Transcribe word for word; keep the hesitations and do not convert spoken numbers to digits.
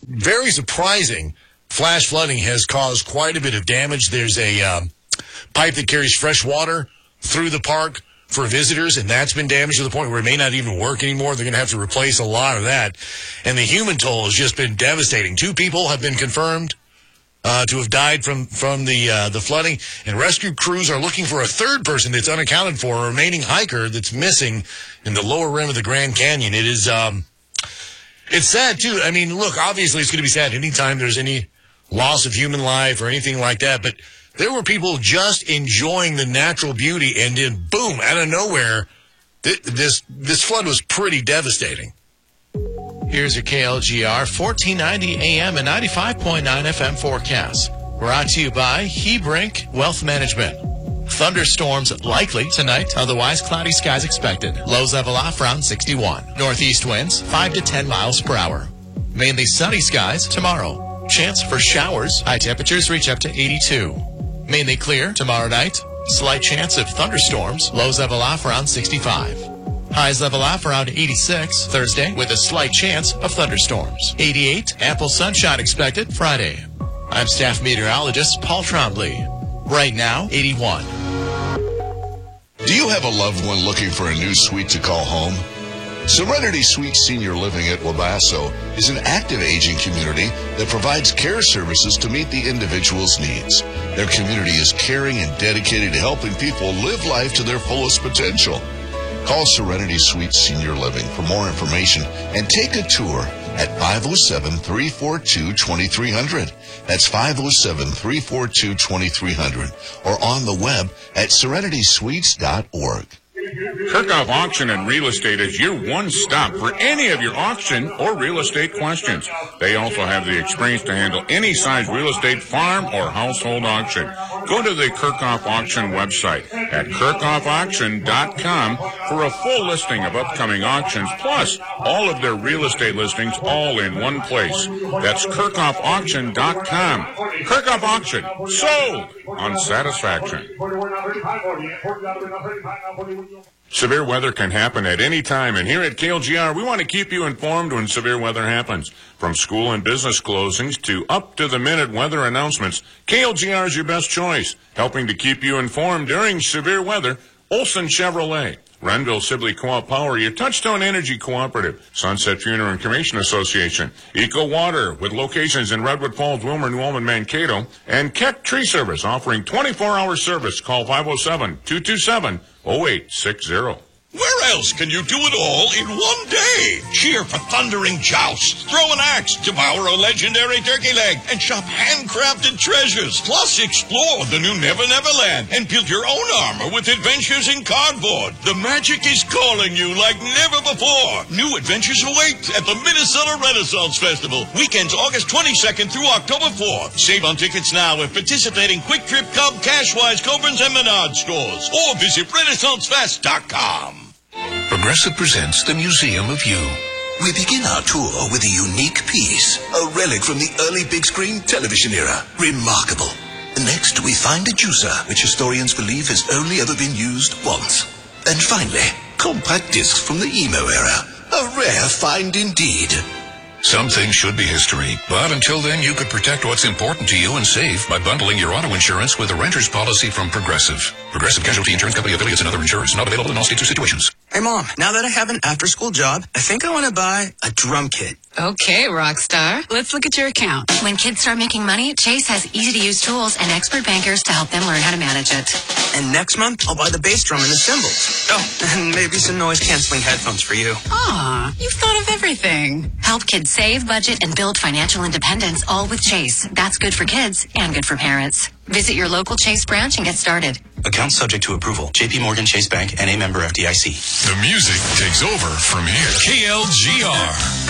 very surprising. Flash flooding has caused quite a bit of damage. There's a um, pipe that carries fresh water through the park for visitors, and that's been damaged to the point where it may not even work anymore. They're going to have to replace a lot of that. And the human toll has just been devastating. Two people have been confirmed uh, to have died from, from the uh, the flooding, and rescue crews are looking for a third person that's unaccounted for, a remaining hiker that's missing in the lower rim of the Grand Canyon. It is, um, it's sad, too. I mean, look, obviously it's going to be sad anytime there's any loss of human life or anything like that, but there were people just enjoying the natural beauty, and then boom, out of nowhere, th- this this flood was pretty devastating. Here's your K L G R fourteen ninety A M and ninety-five point nine F M forecast. Brought to you by Hebrink Wealth Management. Thunderstorms likely tonight, otherwise cloudy skies expected. Lows level off around sixty-one. Northeast winds five to ten miles per hour. Mainly sunny skies tomorrow. Chance for showers. High temperatures reach up to eighty-two. Mainly clear tomorrow night. Slight chance of thunderstorms. Lows level off around sixty-five. Highs level off around eighty-six Thursday with a slight chance of thunderstorms. eighty-eight. Ample sunshine expected Friday. I'm staff meteorologist Paul Trombley. Right now, eighty-one. Do you have a loved one looking for a new suite to call home? Serenity Suite Senior Living at Wabasso is an active aging community that provides care services to meet the individual's needs. Their community is caring and dedicated to helping people live life to their fullest potential. Call Serenity Suite Senior Living for more information and take a tour at five oh seven, three four two, two three zero zero. That's five oh seven, three four two, two three zero zero or on the web at serenity suites dot org. Kirkhoff Auction and Real Estate is your one stop for any of your auction or real estate questions. They also have the experience to handle any size real estate, farm, or household auction. Go to the Kirkhoff Auction website at kirkhoff auction dot com for a full listing of upcoming auctions, plus all of their real estate listings all in one place. That's kirkhoff auction dot com. Kirkhoff Auction, sold on satisfaction. Severe weather can happen at any time, and here at K L G R, we want to keep you informed when severe weather happens. From school and business closings to up-to-the-minute weather announcements, K L G R is your best choice. Helping to keep you informed during severe weather, Olson Chevrolet. Renville Sibley Co-op Power, your Touchstone Energy Cooperative, Sunset Funeral and Cremation Association, Eco Water with locations in Redwood Falls, Wilmer, New Ulm, and Mankato, and Keck Tree Service offering twenty-four hour service. Call five oh seven, two two seven, oh eight six oh. Where else can you do it all in one day? Cheer for thundering jousts, throw an axe, devour a legendary turkey leg, and shop handcrafted treasures. Plus, explore the new Never Never Land and build your own armor with adventures in cardboard. The magic is calling you like never before. New adventures await at the Minnesota Renaissance Festival. Weekends August twenty-second through October fourth. Save on tickets now at participating Quick Trip, Cub, Cashwise, Coborn's, and Menard stores. Or visit renaissance fest dot com. Progressive presents the Museum of You. We begin our tour with a unique piece, a relic from the early big screen television era. Remarkable. Next, we find a juicer, which historians believe has only ever been used once. And finally, compact discs from the emo era. A rare find indeed. Some things should be history, but until then, you could protect what's important to you and save by bundling your auto insurance with a renter's policy from Progressive. Progressive Casualty Insurance Company affiliates and other insurers. Not available in all states or situations. Hey, Mom, now that I have an after-school job, I think I want to buy a drum kit. Okay, Rockstar. Let's look at your account. When kids start making money, Chase has easy-to-use tools and expert bankers to help them learn how to manage it. And next month, I'll buy the bass drum and the cymbals. Oh, and maybe some noise-canceling headphones for you. Aw, you've thought of everything. Help kids save, budget, and build financial independence, all with Chase. That's good for kids and good for parents. Visit your local Chase branch and get started. Account subject to approval. J P Morgan Chase Bank, N A member F D I C. The music takes over from here. K L G R.